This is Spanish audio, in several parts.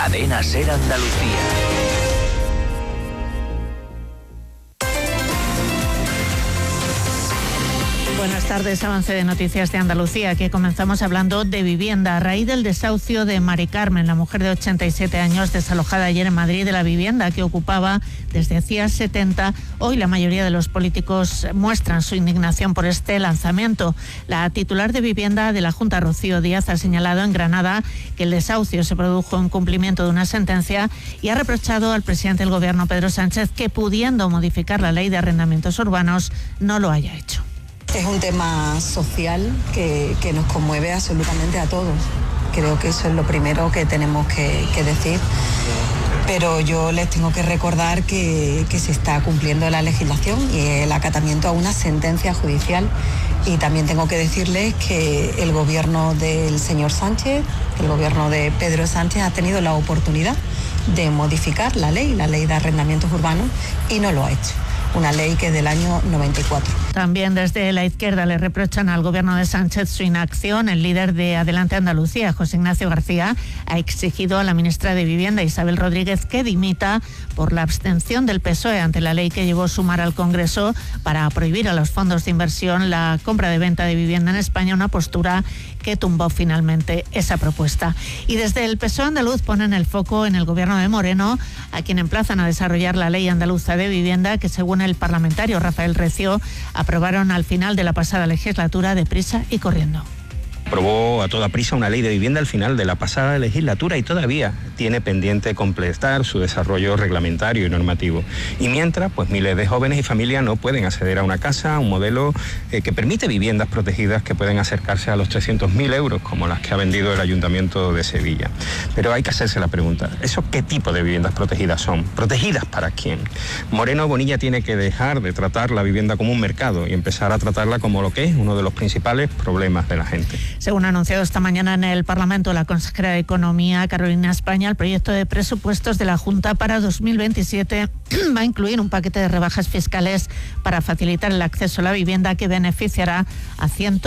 Cadena SER Andalucía. Buenas tardes, avance de noticias de Andalucía, que comenzamos hablando de vivienda. A raíz del desahucio de Mari Carmen, la mujer de 87 años desalojada ayer en Madrid de la vivienda que ocupaba desde hacía 70, hoy la mayoría de los políticos muestran su indignación por este lanzamiento. La titular de vivienda de la Junta, Rocío Díaz, ha señalado en Granada que el desahucio se produjo en cumplimiento de una sentencia y ha reprochado al presidente del Gobierno, Pedro Sánchez, que pudiendo modificar la ley de arrendamientos urbanos no lo haya hecho. Es un tema social que nos conmueve absolutamente a todos. Creo que eso es lo primero que tenemos que decir. Pero yo les tengo que recordar que se está cumpliendo la legislación y el acatamiento a una sentencia judicial. Y también tengo que decirles que el gobierno del señor Sánchez, el gobierno de Pedro Sánchez, ha tenido la oportunidad de modificar la ley de arrendamientos urbanos, y no lo ha hecho. Una ley que es del año 94. También desde la izquierda le reprochan al gobierno de Sánchez su inacción. El líder de Adelante Andalucía, José Ignacio García, ha exigido a la ministra de Vivienda, Isabel Rodríguez, que dimita por la abstención del PSOE ante la ley que llevó Sumar al Congreso para prohibir a los fondos de inversión la compra de venta de vivienda en España, una postura que tumbó finalmente esa propuesta. Y desde el PSOE andaluz ponen el foco en el gobierno de Moreno, a quien emplazan a desarrollar la ley andaluza de vivienda que, según el parlamentario Rafael Recio, aprobaron al final de la pasada legislatura deprisa y corriendo. Aprobó a toda prisa una ley de vivienda al final de la pasada legislatura y todavía tiene pendiente completar su desarrollo reglamentario y normativo. Y mientras, pues miles de jóvenes y familias no pueden acceder a una casa, a un modelo que permite viviendas protegidas que pueden acercarse a los 300.000 euros, como las que ha vendido el Ayuntamiento de Sevilla. Pero hay que hacerse la pregunta, ¿eso qué tipo de viviendas protegidas son? ¿Protegidas para quién? Moreno Bonilla tiene que dejar de tratar la vivienda como un mercado y empezar a tratarla como lo que es uno de los principales problemas de la gente. Según ha anunciado esta mañana en el Parlamento la consejera de Economía, Carolina España, el proyecto de presupuestos de la Junta para 2027 va a incluir un paquete de rebajas fiscales para facilitar el acceso a la vivienda que beneficiará a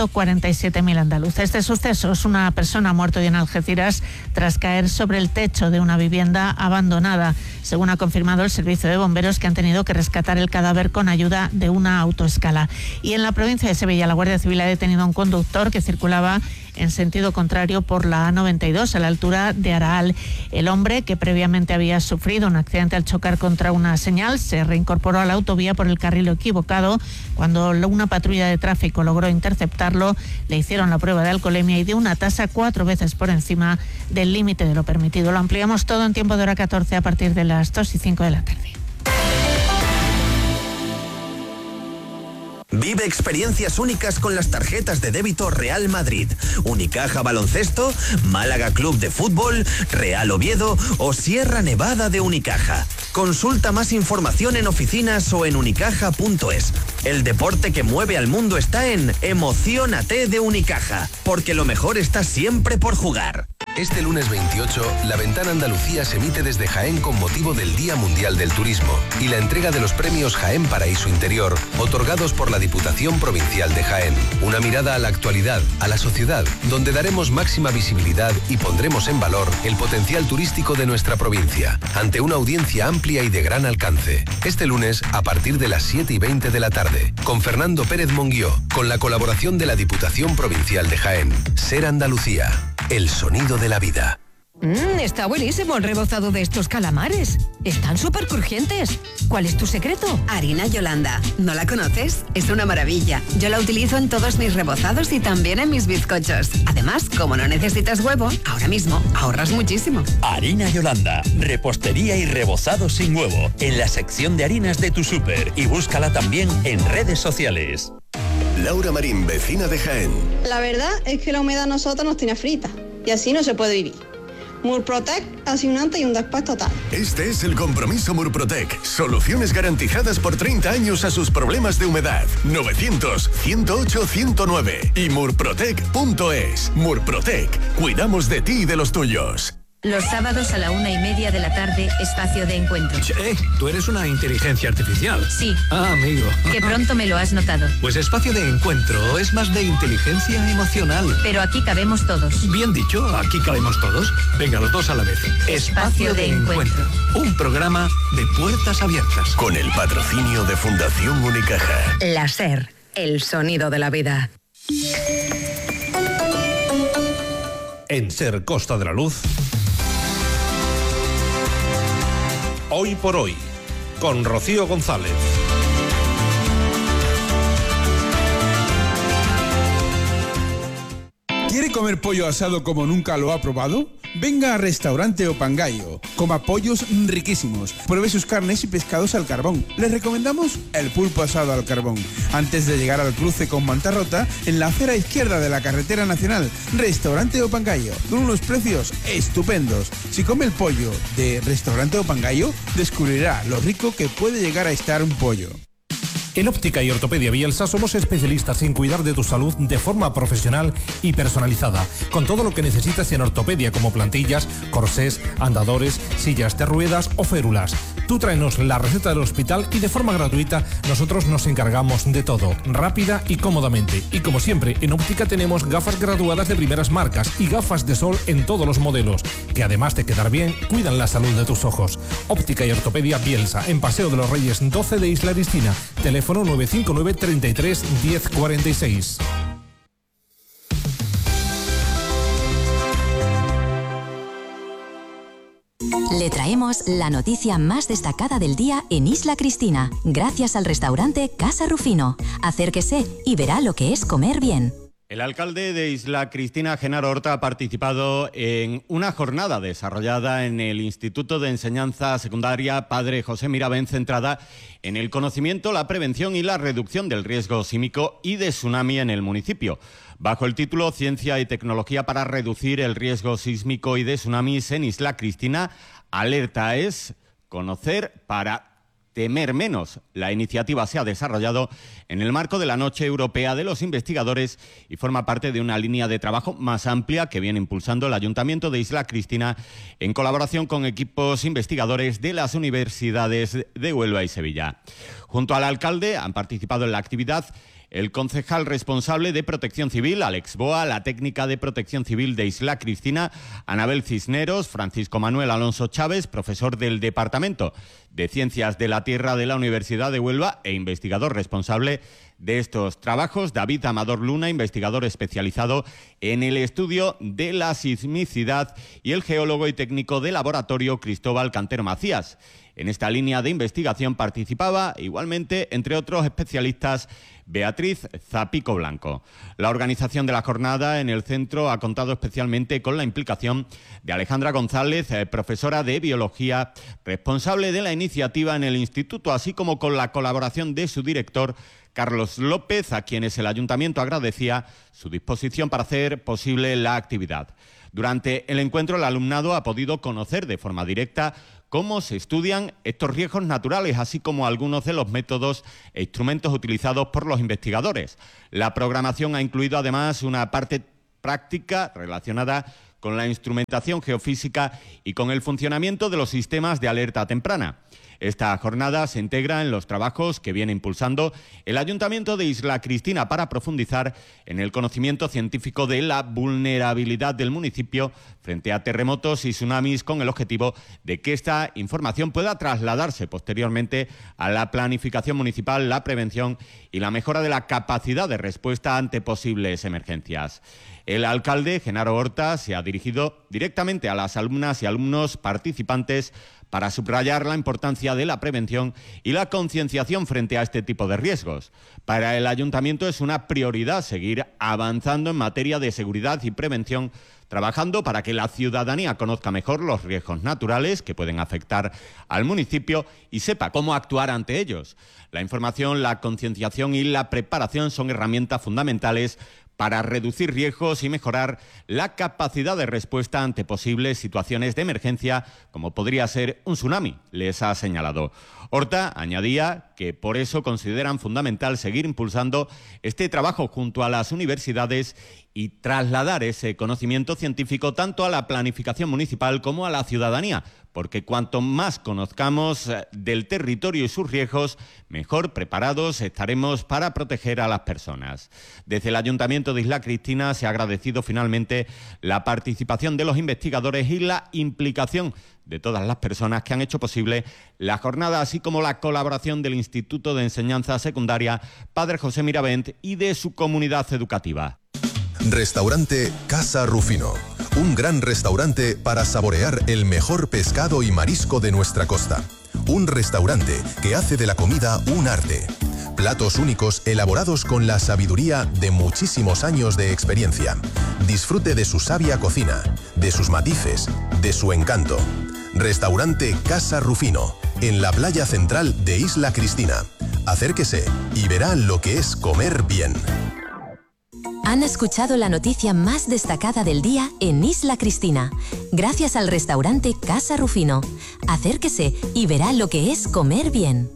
147.000 andaluces. Este suceso es una persona ha muerto hoy en Algeciras tras caer sobre el techo de una vivienda abandonada, según ha confirmado el servicio de bomberos, que han tenido que rescatar el cadáver con ayuda de una autoescala. Y en la provincia de Sevilla, la Guardia Civil ha detenido a un conductor que circulaba en sentido contrario por la A92 a la altura de Araal. El hombre, que previamente había sufrido un accidente al chocar contra una señal, se reincorporó a la autovía por el carril equivocado. Cuando una patrulla de tráfico logró interceptarlo, le hicieron la prueba de alcoholemia y dio una tasa 4 veces por encima del límite de lo permitido. Lo ampliamos todo en tiempo de hora 14 a partir de las 2:05 de la tarde. Vive experiencias únicas con las tarjetas de débito Real Madrid, Unicaja Baloncesto, Málaga Club de Fútbol, Real Oviedo o Sierra Nevada de Unicaja. Consulta más información en oficinas o en unicaja.es. El deporte que mueve al mundo está en Emociónate de Unicaja, porque lo mejor está siempre por jugar. Este lunes 28, La Ventana Andalucía se emite desde Jaén con motivo del Día Mundial del Turismo y la entrega de los premios Jaén Paraíso Interior, otorgados por la Diputación Provincial de Jaén. Una mirada a la actualidad, a la sociedad, donde daremos máxima visibilidad y pondremos en valor el potencial turístico de nuestra provincia, ante una audiencia amplia y de gran alcance. Este lunes, a partir de las 7:20 de la tarde, con Fernando Pérez Monguió, con la colaboración de la Diputación Provincial de Jaén. SER Andalucía, el sonido de la vida. Está buenísimo el rebozado de estos calamares. Están súper crujientes. ¿Cuál es tu secreto? Harina Yolanda. ¿No la conoces? Es una maravilla. Yo la utilizo en todos mis rebozados y también en mis bizcochos. Además, como no necesitas huevo, ahora mismo ahorras muchísimo. Harina Yolanda. Repostería y rebozado sin huevo. En la sección de harinas de tu súper. Y búscala también en redes sociales. Laura Marín, vecina de Jaén. La verdad es que la humedad a nosotros nos tiene frita. Y así no se puede vivir. Murprotec hace un antes y un después total. Este es el compromiso Murprotec. Soluciones garantizadas por 30 años a sus problemas de humedad. 900-108-109 y murprotec.es. Murprotec. Cuidamos de ti y de los tuyos. Los sábados a la 1:30 de la tarde, espacio de encuentro. Tú eres una inteligencia artificial. Sí. Ah, amigo. Que pronto me lo has notado. Pues espacio de encuentro es más de inteligencia emocional. Pero aquí cabemos todos. Bien dicho, aquí cabemos todos. Venga, los dos a la vez. Espacio de encuentro. Un programa de puertas abiertas. Con el patrocinio de Fundación Unicaja. La SER, el sonido de la vida. En SER Costa de la Luz, Hoy por Hoy, con Rocío González. ¿Quiere comer pollo asado como nunca lo ha probado? Venga a Restaurante Opangayo. Coma pollos riquísimos. Pruebe sus carnes y pescados al carbón. Les recomendamos el pulpo asado al carbón. Antes de llegar al cruce con Mantarrota, en la acera izquierda de la carretera nacional, Restaurante Opangayo, con unos precios estupendos. Si come el pollo de Restaurante Opangayo, descubrirá lo rico que puede llegar a estar un pollo. En Óptica y Ortopedia Bielsa somos especialistas en cuidar de tu salud de forma profesional y personalizada, con todo lo que necesitas en ortopedia como plantillas, corsés, andadores, sillas de ruedas o férulas. Tú tráenos la receta del hospital y de forma gratuita nosotros nos encargamos de todo, rápida y cómodamente. Y como siempre, en Óptica tenemos gafas graduadas de primeras marcas y gafas de sol en todos los modelos, que además de quedar bien, cuidan la salud de tus ojos. Óptica y Ortopedia Bielsa, en Paseo de los Reyes 12 de Isla Cristina. Teléfono 959 33 1046. Le traemos la noticia más destacada del día en Isla Cristina, gracias al restaurante Casa Rufino. Acérquese y verá lo que es comer bien. El alcalde de Isla Cristina, Genaro Horta, ha participado en una jornada desarrollada en el Instituto de Enseñanza Secundaria Padre José Mirabén, centrada en el conocimiento, la prevención y la reducción del riesgo sísmico y de tsunami en el municipio. Bajo el título Ciencia y Tecnología para reducir el riesgo sísmico y de tsunamis en Isla Cristina, alerta es conocer para temer menos. La iniciativa se ha desarrollado en el marco de la Noche Europea de los Investigadores y forma parte de una línea de trabajo más amplia que viene impulsando el Ayuntamiento de Isla Cristina en colaboración con equipos investigadores de las universidades de Huelva y Sevilla. Junto al alcalde han participado en la actividad el concejal responsable de Protección Civil, Alex Boa, la técnica de Protección Civil de Isla Cristina, Anabel Cisneros, Francisco Manuel Alonso Chávez, profesor del Departamento de Ciencias de la Tierra de la Universidad de Huelva e investigador responsable de estos trabajos, David Amador Luna, investigador especializado en el estudio de la sismicidad, y el geólogo y técnico de laboratorio Cristóbal Cantero Macías. En esta línea de investigación participaba igualmente, entre otros especialistas, Beatriz Zapico Blanco. La organización de la jornada en el centro ha contado especialmente con la implicación de Alejandra González, profesora de Biología, responsable de la iniciativa en el instituto, así como con la colaboración de su director, Carlos López, a quienes el ayuntamiento agradecía su disposición para hacer posible la actividad. Durante el encuentro, el alumnado ha podido conocer de forma directa cómo se estudian estos riesgos naturales, así como algunos de los métodos e instrumentos utilizados por los investigadores. La programación ha incluido además una parte práctica relacionada con la instrumentación geofísica y con el funcionamiento de los sistemas de alerta temprana. Esta jornada se integra en los trabajos que viene impulsando el Ayuntamiento de Isla Cristina para profundizar en el conocimiento científico de la vulnerabilidad del municipio frente a terremotos y tsunamis, con el objetivo de que esta información pueda trasladarse posteriormente a la planificación municipal, la prevención y la mejora de la capacidad de respuesta ante posibles emergencias. El alcalde, Genaro Horta, se ha dirigido directamente a las alumnas y alumnos participantes para subrayar la importancia de la prevención y la concienciación frente a este tipo de riesgos. Para el ayuntamiento es una prioridad seguir avanzando en materia de seguridad y prevención, trabajando para que la ciudadanía conozca mejor los riesgos naturales que pueden afectar al municipio y sepa cómo actuar ante ellos. La información, la concienciación y la preparación son herramientas fundamentales para reducir riesgos y mejorar la capacidad de respuesta ante posibles situaciones de emergencia, como podría ser un tsunami, les ha señalado. Horta añadía que por eso consideran fundamental seguir impulsando este trabajo junto a las universidades y trasladar ese conocimiento científico tanto a la planificación municipal como a la ciudadanía, porque cuanto más conozcamos del territorio y sus riesgos, mejor preparados estaremos para proteger a las personas. Desde el Ayuntamiento de Isla Cristina se ha agradecido finalmente la participación de los investigadores y la implicación de todas las personas que han hecho posible la jornada, así como la colaboración del Instituto de Enseñanza Secundaria Padre José Miravent y de su comunidad educativa. Restaurante Casa Rufino. Un gran restaurante para saborear el mejor pescado y marisco de nuestra costa. Un restaurante que hace de la comida un arte. Platos únicos elaborados con la sabiduría de muchísimos años de experiencia. Disfrute de su sabia cocina, de sus matices, de su encanto. Restaurante Casa Rufino, en la playa central de Isla Cristina. Acérquese y verá lo que es comer bien. Han escuchado la noticia más destacada del día en Isla Cristina, gracias al restaurante Casa Rufino. Acérquese y verá lo que es comer bien.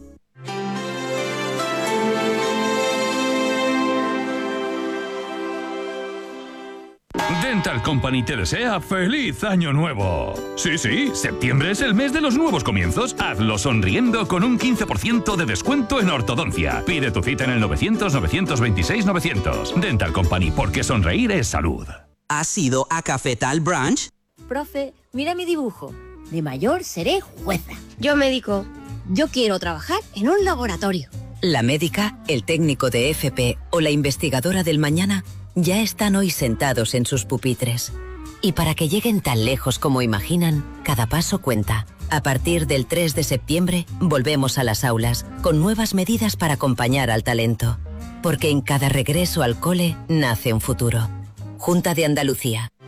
Dental Company te desea ¡Feliz Año Nuevo! Sí, septiembre es el mes de los nuevos comienzos. Hazlo sonriendo con un 15% de descuento en ortodoncia. Pide tu cita en el 900-926-900. Dental Company, porque sonreír es salud. ¿Has ido a Cafetal Branch? Profe, mira mi dibujo. De mayor seré jueza. Yo médico. Yo quiero trabajar en un laboratorio. La médica, el técnico de FP o la investigadora del mañana ya están hoy sentados en sus pupitres. Y para que lleguen tan lejos como imaginan, cada paso cuenta. A partir del 3 de septiembre, volvemos a las aulas, con nuevas medidas para acompañar al talento. Porque en cada regreso al cole nace un futuro. Junta de Andalucía.